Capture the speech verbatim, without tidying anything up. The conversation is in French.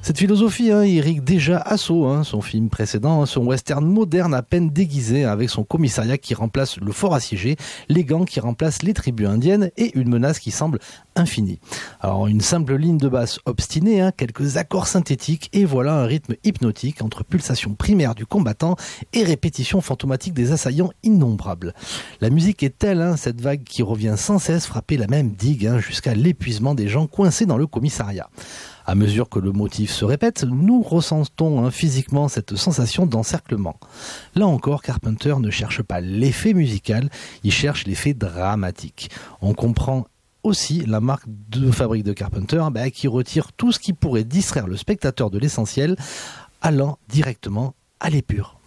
Cette philosophie hein, irrigue déjà Assaut, hein, son film précédent, son western moderne à peine déguisé, avec son commissariat qui remplace le fort assiégé, les gangs qui remplacent les tribus indiennes et une menace qui semble infinie. Alors une simple ligne de basse obstinée, hein, quelques accords synthétiques et voilà un rythme hypnotique entre pulsations primaires du combattant et répétitions fantomatiques des assaillants innombrables. La musique est telle, hein, cette vague qui revient sans cesse frapper la même digue hein, jusqu'à l'épuisement des gens coincés dans le commissariat. À mesure que le motif se répète, nous ressentons hein, physiquement cette sensation d'encerclement. Là encore, Carpenter ne cherche pas l'effet musical, il cherche l'effet dramatique. On comprend aussi la marque de fabrique de Carpenter bah, qui retire tout ce qui pourrait distraire le spectateur de l'essentiel, allant directement à l'épure.